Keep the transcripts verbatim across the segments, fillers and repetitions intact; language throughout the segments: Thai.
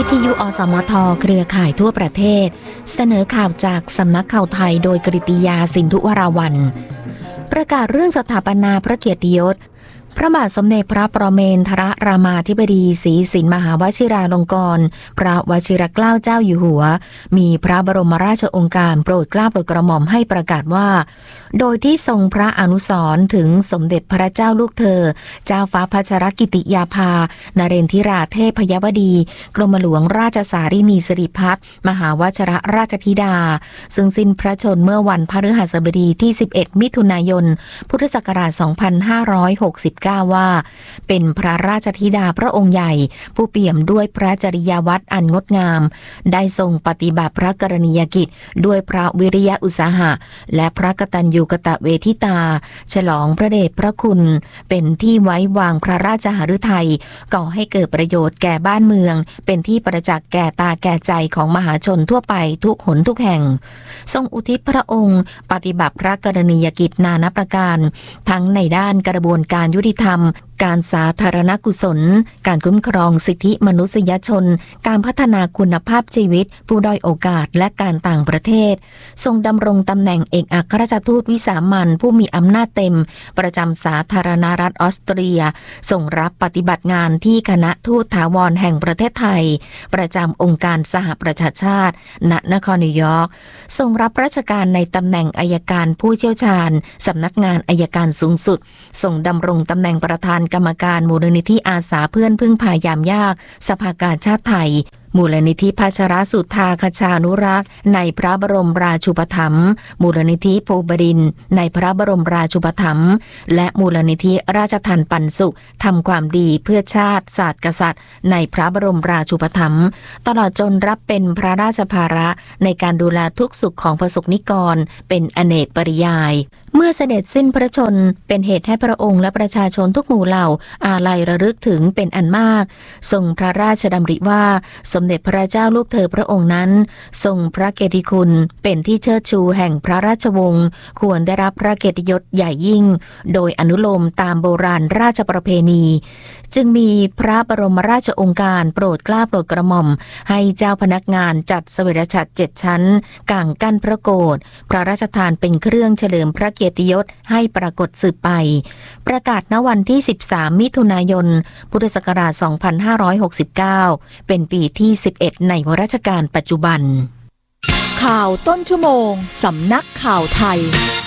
วิทยุอสมทเครือข่ายทั่วประเทศเสนอข่าวจากสำนักข่าวไทยโดยกฤติยาสินธุวราวัลย์ประกาศเรื่องสถาปนาพระเกียรติยศพระบาทสมเด็จพระปรเมนทรรามาธิบดีศรีสินมหาวชิราลงกรณ์พระวชิรเกล้าเจ้าอยู่หัวมีพระบรมราชโองการโปรดเกล้าโปรดกระหม่อมให้ประกาศว่าโดยที่ทรงพระอนุสรณ์ถึงสมเด็จพระเจ้าลูกเธอเจ้าฟ้าพัชรกิติยาภานเรนทิราเทพยวดีกรมหลวงราชสารินีสิริพัฒน์มหาวชิรราชธิดาซึ่งสิ้นพระชนม์เมื่อวันพฤหัสบดีที่สิบเอ็ดมิถุนายนพุทธศักราชสองพันห้าร้อยหกสิบเก้าว่าเป็นพระราชธิดาพระองค์ใหญ่ผู้เปี่ยมด้วยพระจริยวัตรอันงดงามได้ทรงปฏิบัติพระกรณียกิจด้วยพระวิริยะอุตสาหะและพระกตัญญูกตเวทิตาฉลองพระเดชพระคุณเป็นที่ไว้วางพระราชหฤทัยก่อให้เกิดประโยชน์แก่บ้านเมืองเป็นที่ประจักษ์แก่ตาแก่ใจของมหาชนทั่วไปทุกหนทุกแห่งทรงอุทิศพระองค์ปฏิบัติพระกรณียกิจนานาประการทั้งในด้านกระบวนการยุติธรรมการสาธารณกุศลการคุ้มครองสิทธิมนุษยชนการพัฒนาคุณภาพชีวิตผู้ด้อยโอกาสและการต่างประเทศทรงดำรงตำแหน่งเอกอัครราชทูตวิสามัญผู้มีอำนาจเต็มประจำสาธารณรัฐออสเตรียทรงรับปฏิบัติงานที่คณะทูตถาวรแห่งประเทศไทยประจำองค์การสหประชาชาติณนครนิวยอร์กทรงรับราชการในตำแหน่งอัยการผู้เชี่ยวชาญสำนักงานอัยการสูงสุดทรงดำรงตำแหน่งประธานกรรมการมูลนิธิอาสาเพื่อนพึ่งพายามยากสภากาชาติไทยมูลนิธิพัชรสุทธาคชานุรักษ์ในพระบรมราชูปถัมภ์มูลนิธิภูบดินทร์ในพระบรมราชูปถัมภ์และมูลนิธิราชทัณฑ์ปันสุขทำความดีเพื่อชาติศาสตร์กษัตริย์ในพระบรมราชูปถัมภ์ตลอดจนรับเป็นพระราชภาระในการดูแลทุกสุขของประสบนิกรเป็นอเนกปริยายเมื่อเสด็จสิ้นพระชนม์เป็นเหตุให้พระองค์และประชาชนทุกหมู่เหล่าอาลัยระลึกถึงเป็นอันมากทรงพระราชดำริว่าสมเด็จพระเจ้าลูกเธอพระองค์นั้นทรงพระเกียรติคุณเป็นที่เชิดชูแห่งพระราชวงศ์ควรได้รับพระเกียรติยศใหญ่ยิ่งโดยอนุโลมตามโบราณราชประเพณีจึงมีพระบรมราชโองการโปรดเกล้าโปรดกระหม่อมให้เจ้าพนักงานจัดเสวตฉัตรเจ็ดชั้นก่างกั้นพระโกฐพระราชทานเป็นเครื่องเฉลิมพระเกียรติยศให้ปรากฏสืบไปประกาศณวันที่สิบสามมิถุนายนพุทธศักราชสองพันห้าร้อยหกสิบเก้าเป็นปีที่สิบเอ็ดในรัชกาลปัจจุบันข่าวต้นชั่วโมงสำนักข่าวไทย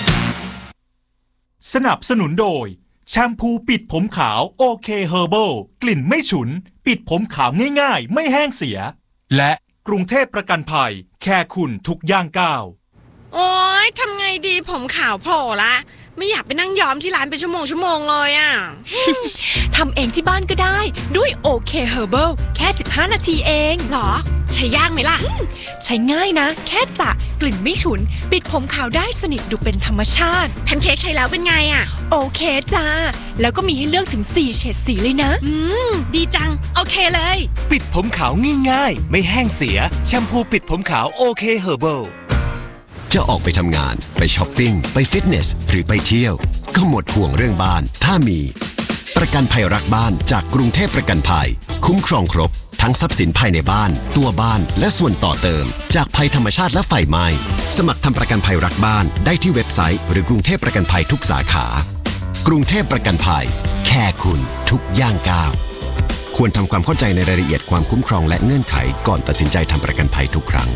สนับสนุนโดยแชมพูปิดผมขาวโอเคเฮอร์เบิลกลิ่นไม่ฉุนปิดผมขาวง่ายๆไม่แห้งเสียและกรุงเทพประกันภัยแค่คุณทุกย่างก้าวโอ๊ยทำไงดีผมขาวโผล่ละไม่อยากไปนั่งย้อมที่ร้านเป็นชั่วโมงชั่วโมงเลยอ่ะทำเองที่บ้านก็ได้ด้วยโอเคเฮอร์เบิลแค่สิบห้านาทีเองหรอใช้ยากไหมล่ะใช้ง่ายนะแค่สระกลิ่นไม่ฉุนปิดผมขาวได้สนิทดูเป็นธรรมชาติแพนเค้กใช้แล้วเป็นไงอ่ะโอเคจ้าแล้วก็มีให้เลือกถึงสี่เฉดสีเลยนะอืมดีจังโอเคเลยปิดผมขาวง่ายๆไม่แห้งเสียแชมพูปิดผมขาวโอเคเฮอร์เบิลจะออกไปทำงานไปช้อปปิ้งไปฟิตเนสหรือไปเที่ยวก็หมดห่วงเรื่องบ้านถ้ามีประกันภัยรักบ้านจากกรุงเทพประกันภัยคุ้มครองครบทั้งทรัพย์สินภายในบ้านตัวบ้านและส่วนต่อเติมจากภัยธรรมชาติและไฟไหม้สมัครทำประกันภัยรักบ้านได้ที่เว็บไซต์หรือกรุงเทพประกันภัยทุกสาขากรุงเทพประกันภัยแค่คุณทุกย่างก้าวควรทำความเข้าใจในรายละเอียดความคุ้มครองและเงื่อนไขก่อนตัดสินใจทำประกันภัยทุกครั้ง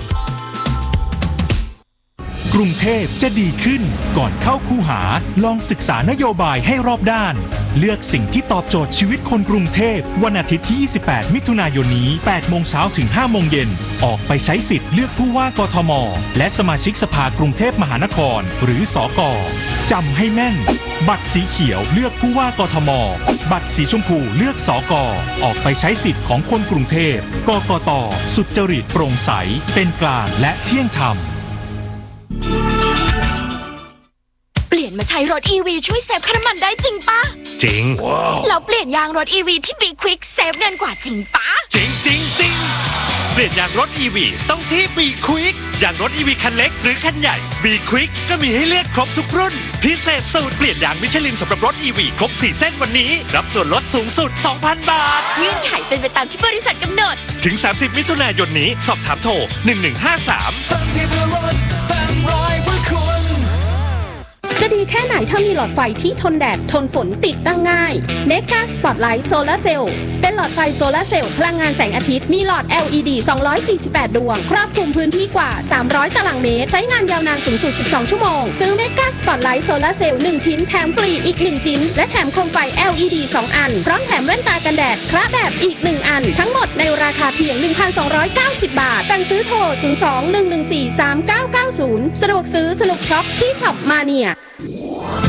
กรุงเทพจะดีขึ้นก่อนเข้าคูหาลองศึกษานโยบายให้รอบด้านเลือกสิ่งที่ตอบโจทย์ชีวิตคนกรุงเทพวันอาทิตย์ที่ยี่สิบแปดมิถุนายนนี้แปดโมงเช้าถึงห้าโมงเย็นออกไปใช้สิทธิ์เลือกผู้ว่ากทมและสมาชิกสภากรุงเทพมหานครหรือสก.จำให้แม่นบัตรสีเขียวเลือกผู้ว่ากทมบัตรสีชมพูเลือกสก.ออกไปใช้สิทธิ์ของคนกรุงเทพกกต.สุจริตโปร่งใสเป็นกลางและเที่ยงธรรมเปลี่ยนมาใช้รถ อี วี ช่วยเซฟค่าน้ำมันได้จริงปะจริงว้าวแล้วเปลี่ยนยางรถ อี วี ที่ Be Quick เซฟเงินกว่าจริงปะจริงจริงจริงเปลี่ยนยางรถ อี วี ต้องที่ Be Quick อย่างรถ อี วี คันเล็กหรือคันใหญ่ V-Quick ก็มีให้เลือกครบทุกรุ่นพิเศษสูตรเปลี่ยนยางมิชลินสำหรับรถ อี วี ครบสี่เส้นวันนี้รับส่วนลดสูงสุด สองพัน บาทเงื่อนไขเป็นไปตามที่บริษัทกำหนดถึงสามสิบมิถุนายนนี้สอบถามโทรหนึ่งหนึ่งห้าสามจะดีแค่ไหนถ้ามีหลอดไฟที่ทนแดดทนฝนติดตั้งง่าย Mega Spotlight Solar Cell เป็นหลอดไฟโซลาร์เซลล์พลังงานแสงอาทิตย์มีหลอด แอล อี ดี สองร้อยสี่สิบแปด ดวงครอบคลุมพื้นที่กว่าสามร้อยตารางเมตรใช้งานยาวนานสูงสุดสิบสองชั่วโมงซื้อ Mega Spotlight Solar Cell หนึ่งชิ้นแถมฟรีอีกหนึ่งชิ้นและแถมโคมไฟ แอล อี ดี สองอันพร้อมแถมแว่นตากันแดดคระแบบอีกหนึ่งอันทั้งหมดในราคาเพียง หนึ่งพันสองร้อยเก้าสิบ บาทสั่งซื้อโทรศูนย์ สอง หนึ่ง หนึ่ง สี่ สาม เก้า เก้า ศูนย์สะดวกซื้อสนุกช็อปที่ช็อปมาเนีย